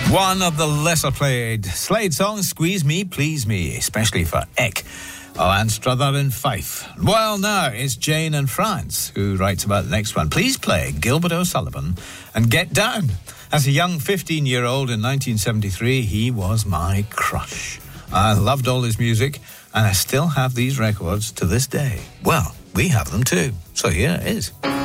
One of the lesser played Slade songs, Squeeze Me, Please Me, especially for Eck. Oh, and Strother in Fife. Well, now it's Jane in France who writes about the next one. Please play Gilbert O'Sullivan and Get Down. As a young 15-year-old in 1973, he was my crush. I loved all his music, and I still have these records to this day. Well, we have them too. So here it is.